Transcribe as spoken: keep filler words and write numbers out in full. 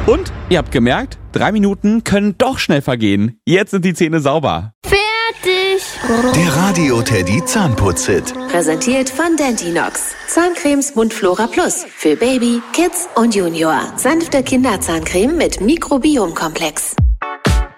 Und ihr habt gemerkt, drei Minuten können doch schnell vergehen. Jetzt sind die Zähne sauber. Fertig! Der Radio Teddy Zahnputz-Hit. Präsentiert von Dentinox. Zahncremes Mundflora Plus. Für Baby, Kids und Junior. Sanfte Kinderzahncreme mit Mikrobiomkomplex.